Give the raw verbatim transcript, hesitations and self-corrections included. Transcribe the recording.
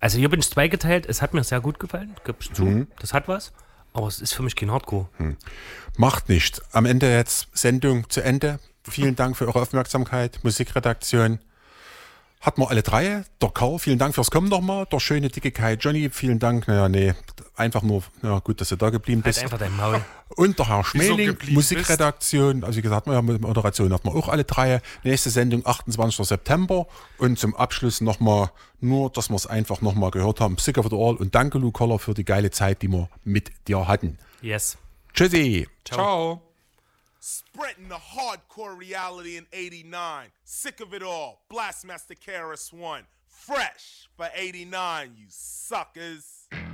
Also hier bin ich zweigeteilt. Es hat mir sehr gut gefallen, gebe ich zu. Mhm. Das hat was. Aber es ist für mich kein Hardcore. Hm. Macht nichts. Am Ende jetzt Sendung zu Ende. Vielen Dank für eure Aufmerksamkeit. Musikredaktion. Hatten wir alle drei. Der Karl, vielen Dank fürs Kommen nochmal. Der schöne, dicke Kai Johnny, vielen Dank. Naja, nee, einfach nur, ja, gut, dass du da geblieben Halt bist. einfach dein Maul. Und der Herr Schmeling, geblieben Musikredaktion. Also wie gesagt, wir haben Moderation hatten wir auch alle drei. Nächste Sendung achtundzwanzigster September. Und zum Abschluss nochmal, nur, dass wir es einfach nochmal gehört haben. Sick of it all. Und danke, Lou Koller, für die geile Zeit, die wir mit dir hatten. Yes. Tschüssi. Ciao. Spreading the hardcore reality in eighty-nine. Sick of it all. Blastmaster K R S One. Fresh for eighty-nine, you suckers.